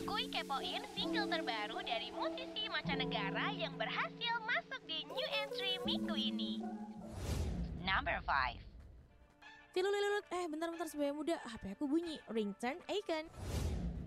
Kuy kepoin single terbaru dari musisi mancanegara yang berhasil masuk di new entry minggu ini. Number 5. Bentar sebagai muda, HP aku bunyi. Ringtone icon.